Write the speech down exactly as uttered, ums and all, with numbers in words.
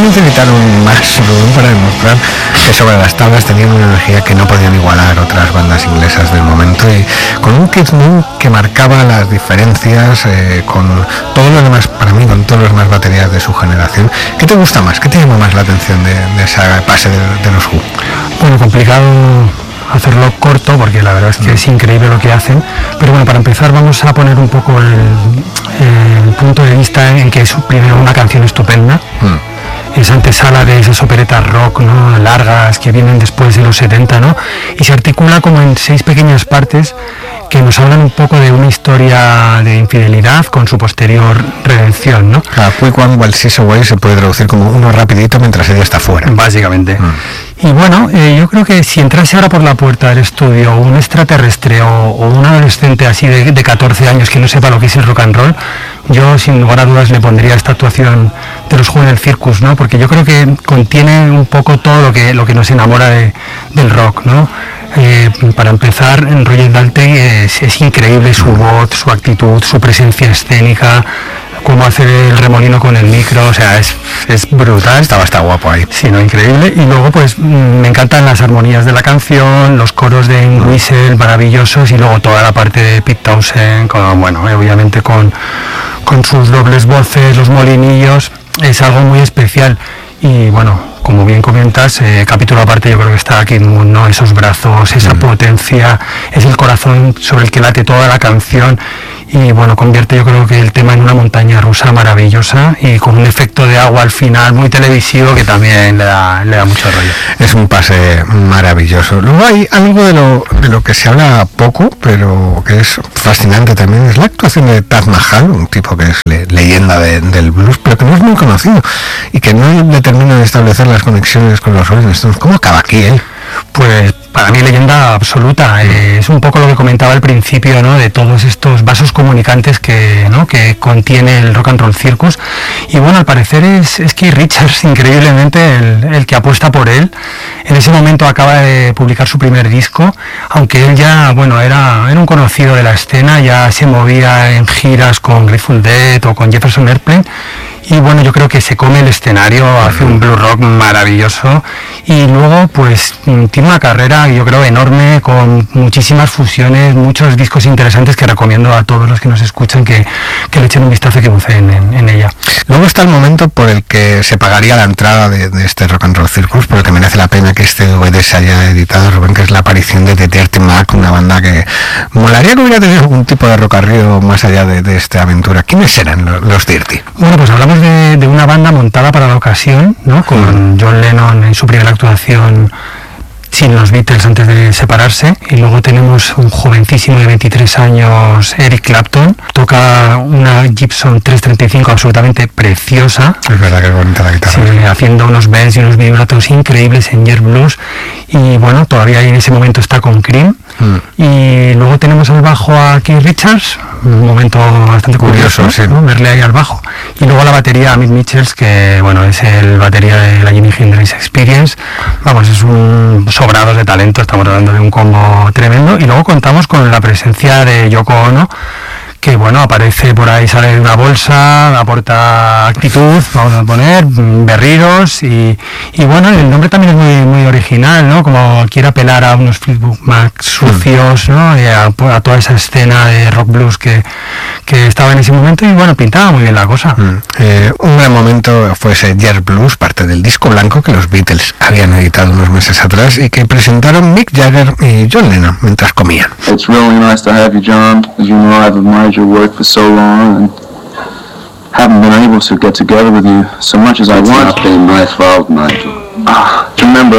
necesitaron más para demostrar que sobre las tablas tenían una energía que no podían igualar otras bandas inglesas del momento, y con un Keith Moon que marcaba las diferencias eh, con todos los demás, para mí, con todos los demás baterías de su generación. ¿Qué te gusta más? ¿Qué te llama más la atención de, de esa pase de, de los Who? Bueno, complicado hacerlo corto porque la verdad es que es increíble lo que hacen, pero bueno, para empezar vamos a poner un poco el, el punto de vista en que es primero una canción estupenda, mm. es antesala de esas operetas rock, ¿no?, largas que vienen después de los setenta, ¿no?, y se articula como en seis pequeñas partes que nos hablan un poco de una historia de infidelidad con su posterior redención, ¿no? La Quick One While She's Away se puede traducir como uno rapidito mientras ella está fuera. Básicamente. Mm. Y bueno, eh, yo creo que si entrase ahora por la puerta del estudio un extraterrestre o, o un adolescente así de, de catorce años que no sepa lo que es el rock and roll, yo sin lugar a dudas le pondría esta actuación de los Who en el Circus, ¿no? Porque yo creo que contiene un poco todo lo que, lo que nos enamora de, del rock, ¿no? Eh, para empezar, Roger Daltrey es, es increíble su voz, su actitud, su presencia escénica, cómo hace el remolino con el micro, o sea, es, es brutal. Estaba hasta guapo ahí. Sí, no, increíble. Y luego, pues, me encantan las armonías de la canción, los coros de Entwistle, maravillosos, y luego toda la parte de Pete Townshend, con, bueno, obviamente con, con sus dobles voces, los molinillos, es algo muy especial. Y bueno, como bien comentas, eh, capítulo aparte yo creo que está Keith Moon, ¿no? Esos brazos, esa mm. potencia, es el corazón sobre el que late toda la canción, y bueno, convierte yo creo que el tema en una montaña rusa maravillosa y con un efecto de agua al final muy televisivo que también le da, le da mucho rollo. Es un pase maravilloso. Luego hay algo de lo, de lo que se habla poco, pero que es fascinante también, es la actuación de Taj Mahal, un tipo que es le, leyenda de, del blues, pero que no es muy conocido y que no le termina de establecer las conexiones con los Rolling Stones. ¿Cómo acaba aquí él? Pues para mí leyenda absoluta, eh, es un poco lo que comentaba al principio, ¿no?, de todos estos vasos comunicantes que, ¿no?, que contiene el Rock and Roll Circus. Y bueno, al parecer es, es Keith Richards increíblemente el, el que apuesta por él. En ese momento acaba de publicar su primer disco, aunque él ya, bueno, era, era un conocido de la escena, ya se movía en giras con Grateful Dead o con Jefferson Airplane. Y bueno, yo creo que se come el escenario, hace un blues rock maravilloso, y luego pues tiene una carrera yo creo enorme, con muchísimas fusiones, muchos discos interesantes que recomiendo a todos los que nos escuchan que, que le echen un vistazo y que buceen en, en ella. Luego está el momento por el que se pagaría la entrada de, de este Rock and Roll Circus, por el que merece la pena que este D V D se haya editado, Rubén, que es la aparición de The Dirty Mac, una banda que molaría que hubiera tenido algún tipo de rock and roll más allá de, de esta aventura. ¿Quiénes eran los, los Dirty? Bueno, pues hablamos de, de una banda montada para la ocasión, ¿no?, con John Lennon en su primera actuación sin los Beatles antes de separarse, y luego tenemos un jovencísimo de veintitrés años, Eric Clapton, toca una Gibson trescientos treinta y cinco absolutamente preciosa. Es verdad que es bonita la guitarra. Sí, haciendo unos bends y unos vibratos increíbles en Jet Blues, y bueno, todavía en ese momento está con Cream. Mm. Y luego tenemos al bajo a Keith Richards, un momento bastante curioso, curioso sí, ¿no?, verle ahí al bajo, y luego a la batería a Mick Mitchells, que bueno, es el batería de la Jimi Hendrix Experience. Vamos, es un sobrados de talento, estamos hablando de un combo tremendo. Y luego contamos con la presencia de Yoko Ono, que bueno, aparece por ahí, sale de una bolsa, aporta actitud, vamos a poner, berridos, y, y bueno, el nombre también es muy muy original, ¿no?, como quiere apelar a unos Fleetwood Mac sucios, ¿no?, y a, a toda esa escena de rock blues que, que estaba en ese momento, y bueno, pintaba muy bien la cosa. Mm. Eh, un gran momento fue ese Jet Blues, parte del disco blanco que los Beatles habían editado unos meses atrás y que presentaron Mick Jagger y John Lennon mientras comían. It's really nice to have you, John. As you know, I've admired your work for so long and haven't been able to get together with you so much as I want. It's not been my fault, Nigel. Ah, remember